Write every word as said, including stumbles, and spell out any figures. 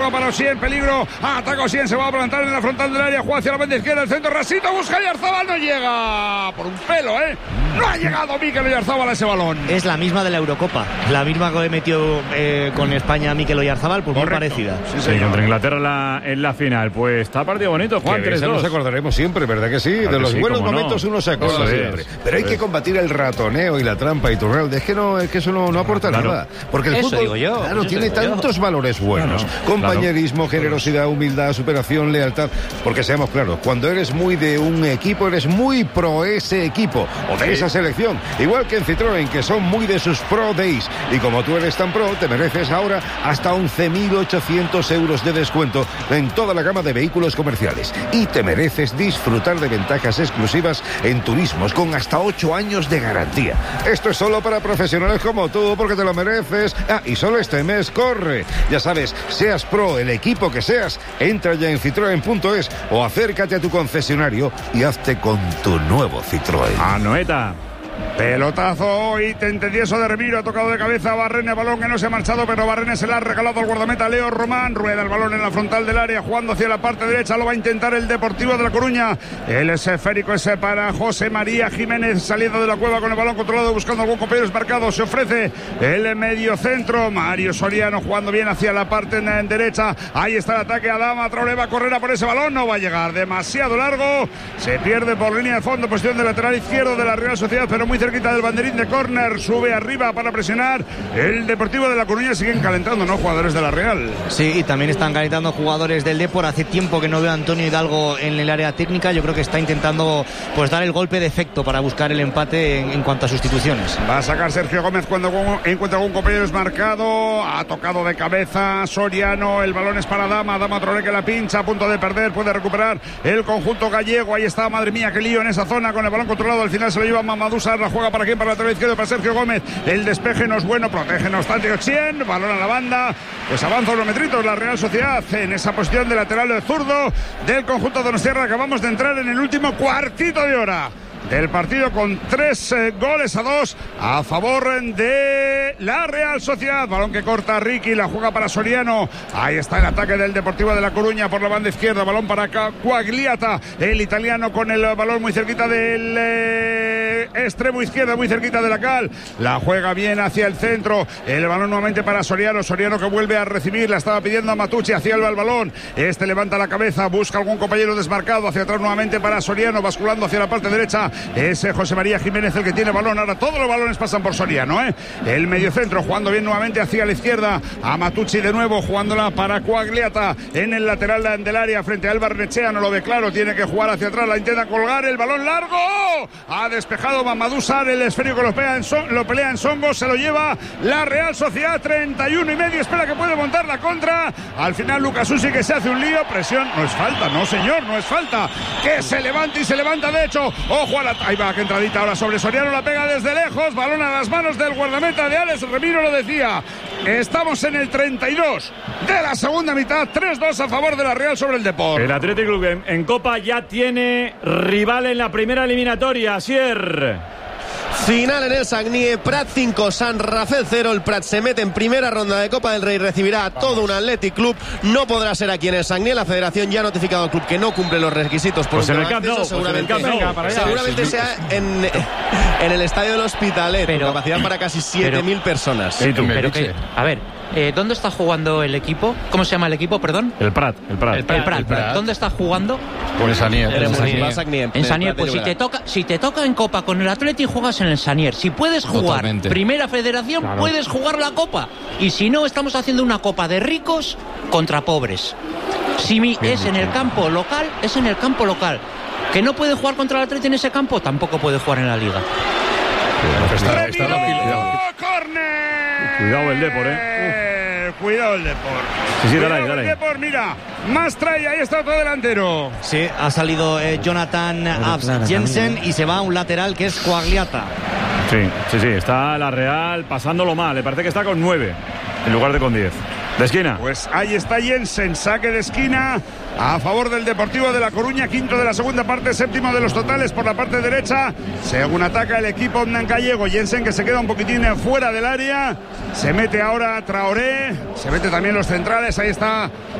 Para Ossien, peligro, ataca Ossien, se va a plantar en la frontal del área, juega hacia la banda izquierda, el centro, Rasito, busca Oyarzabal, no llega, por un pelo, ¿eh? No ha llegado Mikel Oyarzabal a ese balón. Es la misma de la Eurocopa, la misma que metió eh, con España Mikel Oyarzabal, pues Correcto. muy parecida. Sí, sí, contra Inglaterra en la, en la final. Pues está partido bonito, Juan, tres dos. Nos acordaremos siempre, ¿verdad que sí? Claro de los sí, buenos no. momentos uno se acuerda Eso siempre. es. Pero hay Eso que es. combatir el ratoneo y la trampa y turral. Es que no, es que eso no, no aporta Claro. nada. Porque el Eso fútbol, digo yo, claro, eso tiene digo yo. tantos valores buenos. Claro, Compañerismo, generosidad, humildad, superación, lealtad. Porque seamos claros, cuando eres muy de un equipo, eres muy pro ese equipo o de esa selección. Igual que en Citroën, que son muy de sus Pro Days. Y como tú eres tan pro, te mereces ahora hasta once mil ochocientos euros de descuento en toda la gama de vehículos comerciales. Y te mereces disfrutar de ventajas exclusivas en turismos con hasta ocho años de garantía. Esto es solo para profesionales como tú, porque te lo mereces. Ah, y solo este mes corre. Ya sabes, seas pro, el equipo que seas, entra ya en citroen punto es o acércate a tu concesionario y hazte con tu nuevo Citroën. Anoeta. Pelotazo y tentendieso de Remiro, ha tocado de cabeza a Barrene, balón que no se ha marchado, pero Barrene se la ha regalado al guardameta Leo Román, rueda el balón en la frontal del área, jugando hacia la parte derecha, lo va a intentar el Deportivo de La Coruña, el esférico ese para José María Jiménez, saliendo de la cueva con el balón controlado, buscando algún compañero desmarcado, se ofrece el medio centro, Mario Soriano jugando bien hacia la parte en derecha, ahí está el ataque, Adama Traoré va a correr a por ese balón, no va a llegar, demasiado largo, se pierde por línea de fondo, posición de lateral izquierdo de la Real Sociedad, pero muy cerquita del banderín de córner, sube arriba para presionar el Deportivo de La Coruña, siguen calentando, ¿no? Jugadores de la Real. Sí, y también están calentando jugadores del Depor. Hace tiempo que no veo a Antonio Hidalgo en el área técnica, yo creo que está intentando pues dar el golpe de efecto para buscar el empate en, en cuanto a sustituciones. Va a sacar Sergio Gómez cuando encuentra algún compañero desmarcado, ha tocado de cabeza Soriano, el balón es para Adama, Adama Traoré que la pincha, a punto de perder, puede recuperar el conjunto gallego, ahí está, madre mía, qué lío en esa zona con el balón controlado, al final se lo lleva Mamadou Sarr, la juega para quién, para el lateral izquierdo, para Sergio Gómez, el despeje no es bueno, protege no obstante Ossien, balón a la banda, pues avanza unos metritos la Real Sociedad en esa posición de lateral zurdo del conjunto donostiarra. Acabamos de entrar en el último cuartito de hora del partido con tres eh, goles a dos a favor de la Real Sociedad. Balón que corta Ricky, la juega para Soriano. Ahí está el ataque del Deportivo de La Coruña por la banda izquierda. Balón para Quagliata, el italiano con el balón muy cerquita del eh, extremo izquierdo, muy cerquita de la cal. La juega bien hacia el centro. El balón nuevamente para Soriano. Soriano que vuelve a recibir. La estaba pidiendo a Matucci. Hacia el balón. Este levanta la cabeza. Busca algún compañero desmarcado. Hacia atrás nuevamente para Soriano. Basculando hacia la parte derecha. Es José María Jiménez el que tiene balón. Ahora todos los balones pasan por Soriano, ¿eh? El mediocentro jugando bien nuevamente hacia la izquierda. A Matucci de nuevo jugándola para Quagliata en el lateral del área frente a Álvaro Nechea. No lo ve claro. Tiene que jugar hacia atrás. La intenta colgar. El balón largo. Ha despejado Mamadou Sarr. El esférico lo pelea en, son, lo pelea en Songo. Se lo lleva la Real Sociedad. treinta y uno y medio. Espera que puede montar la contra. Al final Lucas Usi que se hace un lío. Presión. No es falta. No señor. No es falta. Que se levanta y se levanta de hecho. Ojo a la... Ahí va, que entradita ahora sobre Soriano, la pega desde lejos, balón a las manos del guardameta de Alex Remiro, lo decía. Estamos en el treinta y dos de la segunda mitad, tres dos a favor de la Real sobre el Depor. El Athletic Club en, en Copa ya tiene rival en la primera eliminatoria, Asier. Final en el Sagnie, Prat cinco, San Rafael cero. El Prat se mete en primera ronda de Copa del Rey, recibirá a todo un Athletic Club. No podrá ser aquí en el Sagnie. La federación ya ha notificado al club que no cumple los requisitos por pues un en el Camp Nou, seguramente, pues en el Camp Nou. seguramente sea en, en el estadio del Hospitalet, pero, con capacidad para casi siete mil personas. Sí, tú. Pero que, a ver, eh, ¿dónde está jugando el equipo? ¿Cómo se llama el equipo, perdón? El Prat, el Prat. El Prat. El Prat. El Prat. ¿Dónde está jugando? Por el Sanier. En el Sanier. Sagnie. En Sanier. Pues si te toca, si te toca en Copa con el Atleti, juegas en el Sanier. Si puedes jugar Totalmente. Primera Federación, claro, puedes jugar la Copa. Y si no, estamos haciendo una Copa de ricos contra pobres. Si mi, es en el campo local, es en el campo local. Que no puede jugar contra el Atleti en ese campo, tampoco puede jugar en la Liga. Está, está la fila. ¡Córner! Cuidado el Depor, eh. Uh. Cuidado el Depor. Sí, sí, Cuidado dale, dale. el Depor, mira. Más trae, ahí está otro delantero. Sí, ha salido eh, Jonathan Abs Jensen y se va a un lateral que es Quagliata. Sí, sí, sí, está la Real pasándolo mal. Le parece que está con nueve en lugar de con diez. De esquina. Pues ahí está Jensen, saque de esquina a favor del Deportivo de La Coruña, quinto de la segunda parte, séptimo de los totales por la parte derecha, según ataca el equipo gallego. Jensen, que se queda un poquitín fuera del área, se mete ahora Traoré, se mete también los centrales, ahí está